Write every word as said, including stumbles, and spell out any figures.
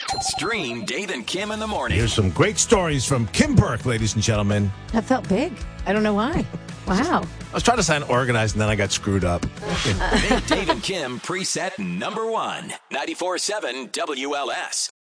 Stream Dave and Kim in the morning. Here's some great stories from Kim Burke, ladies and gentlemen. That felt big. I don't know why. Wow. I was trying to sound organized, and then I got screwed up. Make Dave and Kim preset number one. ninety-four point seven W L S.